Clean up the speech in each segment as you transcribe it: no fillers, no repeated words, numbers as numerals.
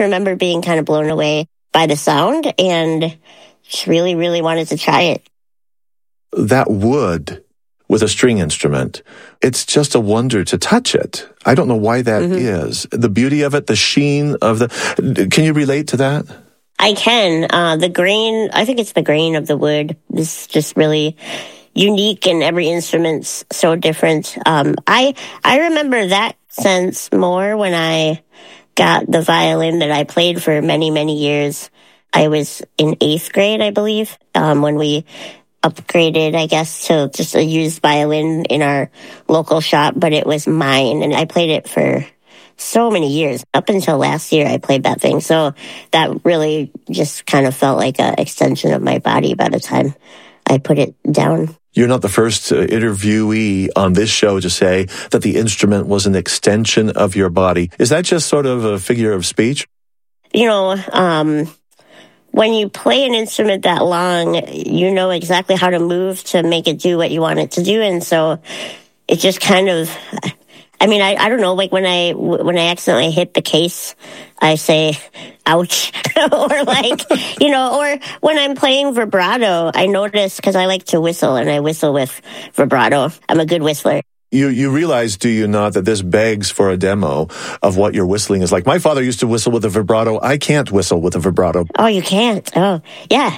remember being kind of blown away by the sound and just really, really wanted to try it. That wood with a string instrument, it's just a wonder to touch it. I don't know why that is. The beauty of it, the sheen of can you relate to that? I can. The grain, I think it's the grain of the wood is just really unique, and every instrument's so different. I remember that sense more when I got the violin that I played for many, many years. I was in 8th grade, I believe, when we upgraded, I guess, to just a used violin in our local shop, but it was mine, and I played it for so many years. Up until last year, I played that thing. So that really just kind of felt like an extension of my body by the time I put it down. You're not the first interviewee on this show to say that the instrument was an extension of your body. Is that just sort of a figure of speech? You know, when you play an instrument that long, you know exactly how to move to make it do what you want it to do. And so it just kind of, I mean, I don't know, like when I accidentally hit the case, I say, ouch, or like, you know, or when I'm playing vibrato, I notice, because I like to whistle and I whistle with vibrato. I'm a good whistler. You realize, do you not, that this begs for a demo of what your whistling is like? My father used to whistle with a vibrato. I can't whistle with a vibrato. Oh, you can't? Oh, yeah.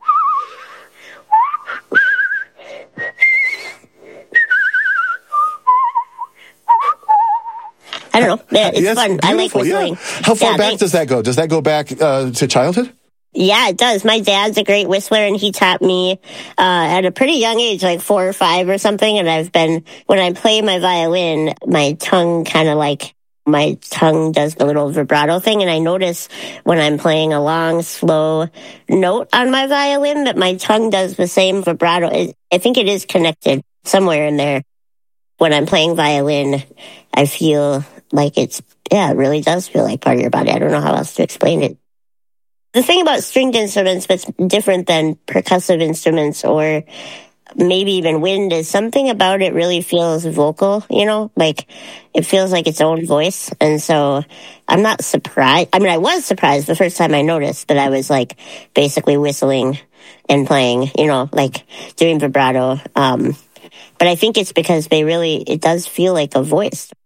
I don't know. It's fun. I like whistling. Yeah. How far back does that go? Does that go back to childhood? Yeah, it does. My dad's a great whistler, and he taught me at a pretty young age, like 4 or 5 or something. And when I play my violin, my tongue does the little vibrato thing. And I notice when I'm playing a long, slow note on my violin that my tongue does the same vibrato. I think it is connected somewhere in there. When I'm playing violin, I feel like it really does feel like part of your body. I don't know how else to explain it. The thing about stringed instruments that's different than percussive instruments or maybe even wind is something about it really feels vocal, you know, like it feels like its own voice. And so I'm not surprised. I mean, I was surprised the first time I noticed that I was like basically whistling and playing, you know, like doing vibrato. But I think it's because it does feel like a voice.